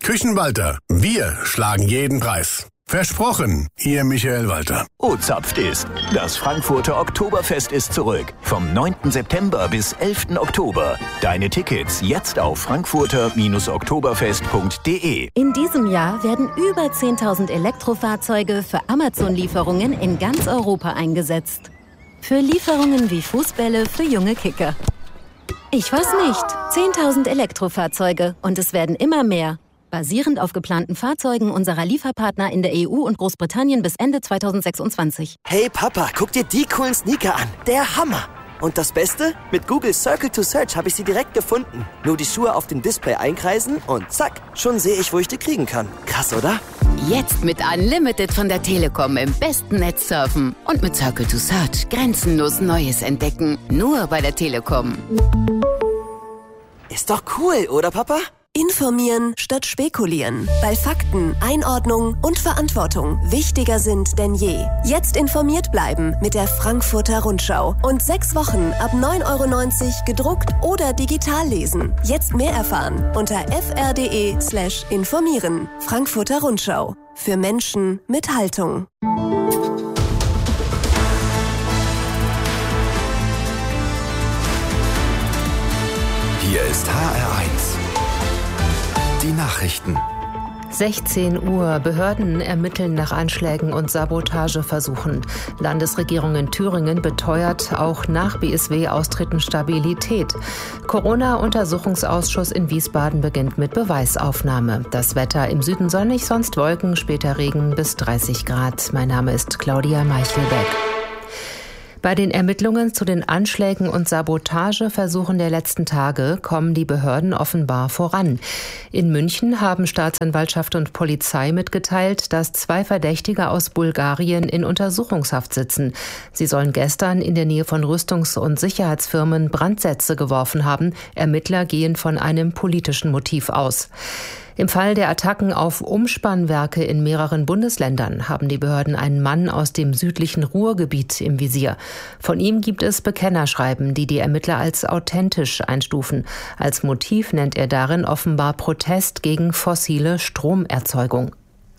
Küchenwalter, wir schlagen jeden Preis. Versprochen, Ihr Michael Walter. Zapft ist. Das Frankfurter Oktoberfest ist zurück. Vom 9. September bis 11. Oktober. Deine Tickets jetzt auf frankfurter-oktoberfest.de. In diesem Jahr werden über 10.000 Elektrofahrzeuge für Amazon-Lieferungen in ganz Europa eingesetzt. Für Lieferungen wie Fußbälle für junge Kicker. Ich weiß nicht. 10.000 Elektrofahrzeuge und es werden immer mehr. Basierend auf geplanten Fahrzeugen unserer Lieferpartner in der EU und Großbritannien bis Ende 2026. Hey Papa, guck dir die coolen Sneaker an. Der Hammer! Und das Beste? Mit Google Circle to Search habe ich sie direkt gefunden. Nur die Schuhe auf dem Display einkreisen und zack, schon sehe ich, wo ich die kriegen kann. Krass, oder? Jetzt mit Unlimited von der Telekom im besten Netz surfen. Und mit Circle to Search grenzenlos Neues entdecken. Nur bei der Telekom. Ist doch cool, oder Papa? Informieren statt spekulieren, weil Fakten, Einordnung und Verantwortung wichtiger sind denn je. Jetzt informiert bleiben mit der Frankfurter Rundschau und 6 Wochen ab 9,90 € gedruckt oder digital lesen. Jetzt mehr erfahren unter fr.de/informieren. Frankfurter Rundschau. Für Menschen mit Haltung. Hier ist HR1. Die Nachrichten. 16 Uhr. Behörden ermitteln nach Anschlägen und Sabotageversuchen. Landesregierung in Thüringen beteuert auch nach BSW-Austritten Stabilität. Corona-Untersuchungsausschuss in Wiesbaden beginnt mit Beweisaufnahme. Das Wetter im Süden sonnig, sonst Wolken, später Regen bis 30 Grad. Mein Name ist Claudia Meichelbeck. Bei den Ermittlungen zu den Anschlägen und Sabotageversuchen der letzten Tage kommen die Behörden offenbar voran. In München haben Staatsanwaltschaft und Polizei mitgeteilt, dass 2 Verdächtige aus Bulgarien in Untersuchungshaft sitzen. Sie sollen gestern in der Nähe von Rüstungs- und Sicherheitsfirmen Brandsätze geworfen haben. Ermittler gehen von einem politischen Motiv aus. Im Fall der Attacken auf Umspannwerke in mehreren Bundesländern haben die Behörden einen Mann aus dem südlichen Ruhrgebiet im Visier. Von ihm gibt es Bekennerschreiben, die die Ermittler als authentisch einstufen. Als Motiv nennt er darin offenbar Protest gegen fossile Stromerzeugung.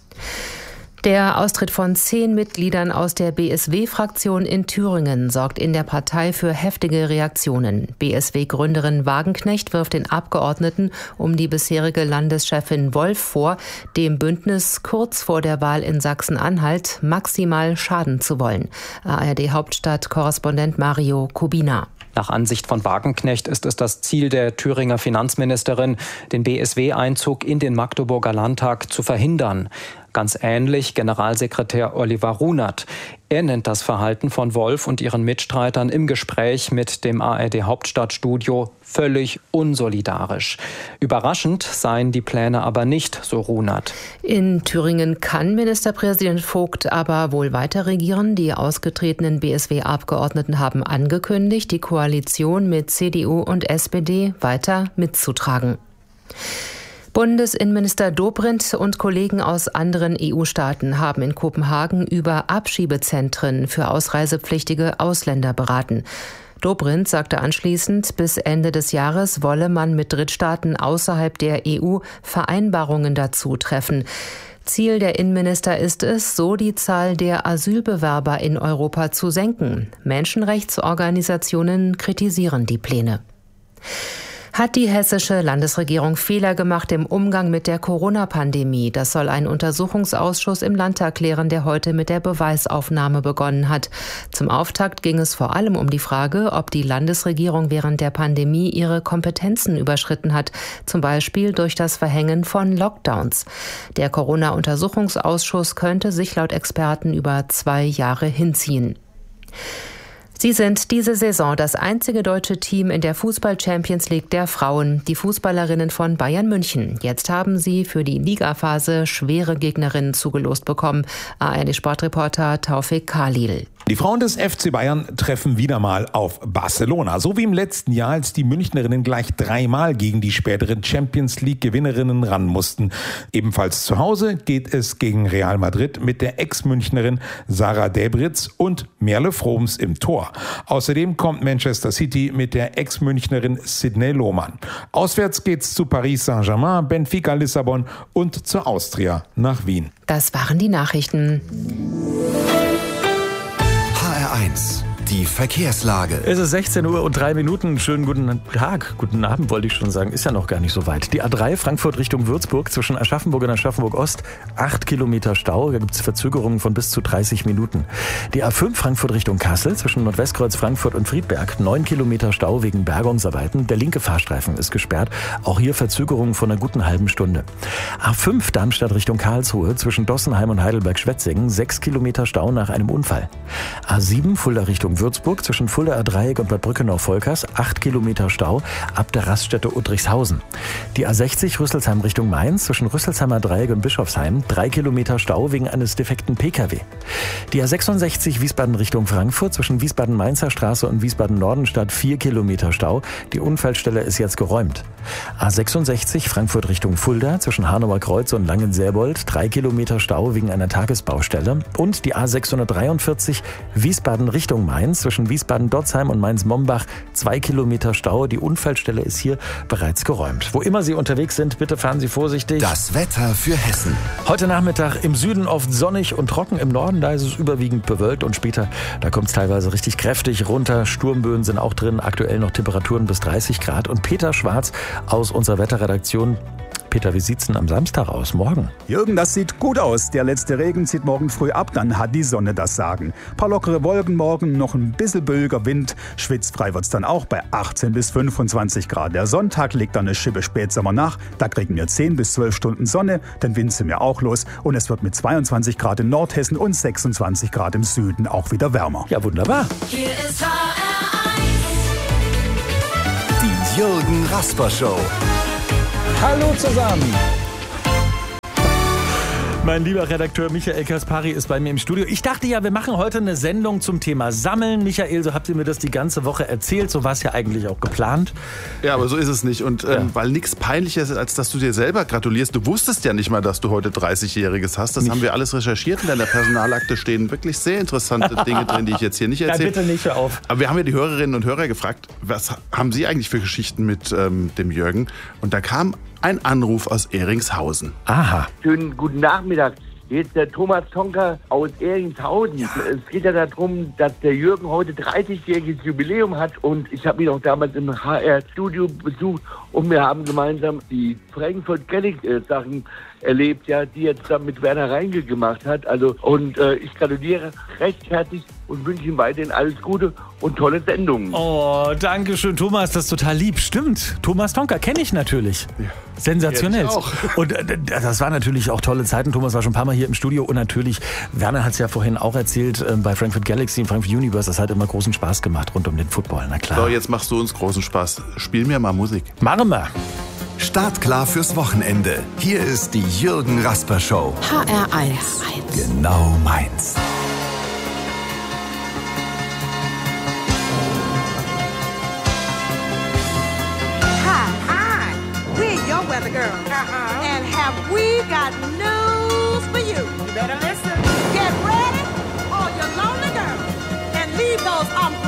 Der Austritt von 10 Mitgliedern aus der BSW-Fraktion in Thüringen sorgt in der Partei für heftige Reaktionen. BSW-Gründerin Wagenknecht wirft den Abgeordneten um die bisherige Landeschefin Wolf vor, dem Bündnis kurz vor der Wahl in Sachsen-Anhalt maximal schaden zu wollen. ARD-Hauptstadt-Korrespondent Mario Kubina. Nach Ansicht von Wagenknecht ist es das Ziel der Thüringer Finanzministerin, den BSW-Einzug in den Magdeburger Landtag zu verhindern. Ganz ähnlich Generalsekretär Oliver Runert. Er nennt das Verhalten von Wolf und ihren Mitstreitern im Gespräch mit dem ARD-Hauptstadtstudio völlig unsolidarisch. Überraschend seien die Pläne aber nicht, so Runert. In Thüringen kann Ministerpräsident Vogt aber wohl weiter regieren. Die ausgetretenen BSW-Abgeordneten haben angekündigt, die Koalition mit CDU und SPD weiter mitzutragen. Bundesinnenminister Dobrindt und Kollegen aus anderen EU-Staaten haben in Kopenhagen über Abschiebezentren für ausreisepflichtige Ausländer beraten. Dobrindt sagte anschließend, bis Ende des Jahres wolle man mit Drittstaaten außerhalb der EU Vereinbarungen dazu treffen. Ziel der Innenminister ist es, so die Zahl der Asylbewerber in Europa zu senken. Menschenrechtsorganisationen kritisieren die Pläne. Hat die hessische Landesregierung Fehler gemacht im Umgang mit der Corona-Pandemie? Das soll ein Untersuchungsausschuss im Landtag klären, der heute mit der Beweisaufnahme begonnen hat. Zum Auftakt ging es vor allem um die Frage, ob die Landesregierung während der Pandemie ihre Kompetenzen überschritten hat, zum Beispiel durch das Verhängen von Lockdowns. Der Corona-Untersuchungsausschuss könnte sich laut Experten über 2 Jahre hinziehen. Sie sind diese Saison das einzige deutsche Team in der Fußball-Champions League der Frauen, die Fußballerinnen von Bayern München. Jetzt haben sie für die Ligaphase schwere Gegnerinnen zugelost bekommen. ARD-Sportreporter Taufik Khalil. Die Frauen des FC Bayern treffen wieder mal auf Barcelona. So wie im letzten Jahr, als die Münchnerinnen gleich 3-mal gegen die späteren Champions-League-Gewinnerinnen ran mussten. Ebenfalls zu Hause geht es gegen Real Madrid mit der Ex-Münchnerin Sarah Debritz und Merle Froms im Tor. November. Außerdem kommt Manchester City mit der Ex-Münchnerin Sidney Lohmann. Auswärts geht's zu Paris Saint-Germain, Benfica Lissabon und zur Austria nach Wien. Das waren die Nachrichten. HR1, die Verkehrslage. Es ist 16:03 Uhr. Schönen guten Tag, guten Abend wollte ich schon sagen. Ist ja noch gar nicht so weit. Die A3 Frankfurt Richtung Würzburg zwischen Aschaffenburg und Aschaffenburg-Ost. 8 Kilometer Stau. Da gibt es Verzögerungen von bis zu 30 Minuten. Die A5 Frankfurt Richtung Kassel zwischen Nordwestkreuz Frankfurt und Friedberg. 9 Kilometer Stau wegen Bergungsarbeiten. Der linke Fahrstreifen ist gesperrt. Auch hier Verzögerungen von einer guten halben Stunde. A5 Darmstadt Richtung Karlsruhe zwischen Dossenheim und Heidelberg-Schwetzingen. 6 Kilometer Stau nach einem Unfall. A7 Fulda Richtung Würzburg zwischen Fuldaer Dreieck und Bad Brückenau-Volkers 8 Kilometer Stau ab der Raststätte Uttrichshausen. Die A60 Rüsselsheim Richtung Mainz zwischen Rüsselsheimer Dreieck und Bischofsheim 3 Kilometer Stau wegen eines defekten Pkw. Die A66 Wiesbaden Richtung Frankfurt zwischen Wiesbaden-Mainzer Straße und Wiesbaden-Nordenstadt 4 Kilometer Stau. Die Unfallstelle ist jetzt geräumt. A66 Frankfurt Richtung Fulda zwischen Hanauer Kreuz und Langensäbold 3 Kilometer Stau wegen einer Tagesbaustelle. Und die A643 Wiesbaden Richtung Mainz zwischen Wiesbaden-Dotzheim und Mainz-Mombach 2 Kilometer Stau. Die Unfallstelle ist hier bereits geräumt. Wo immer Sie unterwegs sind, bitte fahren Sie vorsichtig. Das Wetter für Hessen. Heute Nachmittag im Süden oft sonnig und trocken. Im Norden, da ist es überwiegend bewölkt und später, da kommt es teilweise richtig kräftig runter. Sturmböen sind auch drin. Aktuell noch Temperaturen bis 30 Grad. Und Peter Schwarz aus unserer Wetterredaktion. Peter, wie sieht's denn am Samstag aus, morgen? Jürgen, das sieht gut aus. Der letzte Regen zieht morgen früh ab, dann hat die Sonne das Sagen. Paar lockere Wolken morgen, noch ein bisschen böiger Wind. Schwitzfrei wird's dann auch bei 18 bis 25 Grad. Der Sonntag legt dann eine Schippe Spätsommer nach. Da kriegen wir 10 bis 12 Stunden Sonne, den Wind sind wir auch los. Und es wird mit 22 Grad in Nordhessen und 26 Grad im Süden auch wieder wärmer. Ja, wunderbar. Hier ist HR1. Die Jürgen Rasper Show. Hallo zusammen! Mein lieber Redakteur Michael Kaspari ist bei mir im Studio. Ich dachte ja, wir machen heute eine Sendung zum Thema Sammeln. Michael, so habt ihr mir das die ganze Woche erzählt. So war es ja eigentlich auch geplant. Ja, aber so ist es nicht. Und weil nichts peinlicher ist, als dass du dir selber gratulierst. Du wusstest ja nicht mal, dass du heute 30-Jähriges hast. Das haben wir alles recherchiert. In deiner Personalakte stehen wirklich sehr interessante Dinge drin, die ich jetzt hier nicht erzähle. Ja, bitte nicht, hör auf. Aber wir haben ja die Hörerinnen und Hörer gefragt, was haben sie eigentlich für Geschichten mit dem Jürgen? Und da kam ein Anruf aus Ehringshausen. Aha. Schönen guten Nachmittag. Hier ist der Thomas Tonka aus Ehringshausen. Ja. Es geht ja darum, dass der Jürgen heute 30-jähriges Jubiläum hat und ich habe ihn auch damals im HR-Studio besucht und wir haben gemeinsam die Frankfurt Galaxy-Sachen erlebt, ja, die jetzt da mit Werner Reinke gemacht hat. Also und ich gratuliere recht herzlich und wünsche ihm weiterhin alles Gute und tolle Sendungen. Oh, danke schön, Thomas, das ist total lieb. Stimmt, Thomas Tonka kenne ich natürlich. Ja. Sensationell. Ja, ich auch. Und das war natürlich auch tolle Zeiten. Thomas war schon ein paar Mal hier im Studio und natürlich, Werner hat es ja vorhin auch erzählt, bei Frankfurt Galaxy und Frankfurt Universe, das hat immer großen Spaß gemacht rund um den Football, na klar. So, jetzt machst du uns großen Spaß. Spiel mir mal Musik. Machen wir. Startklar fürs Wochenende. Hier ist die Jürgen Rasper Show. HR1. Genau meins. Hi, we're your weather girls. And have we got news for you? You better listen. Get ready, all your lonely girls, and leave those